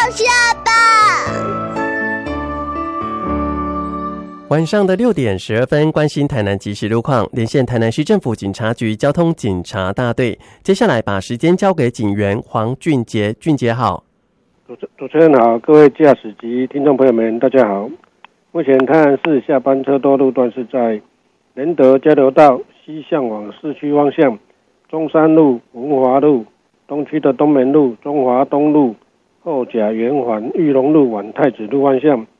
下吧。 晚上的6点12分，关心台南即时路况，连线台南市政府警察局交通警察大队。接下来把时间交给警员黄俊杰，俊杰好。 主持人好，各位驾驶及听众朋友们，大家好。目前台南市下班车多路段是在仁德交流道西向往市区方向，中山路、文华路、东区的东门路、中华东路、后甲圆环、玉龙路往太子路方向，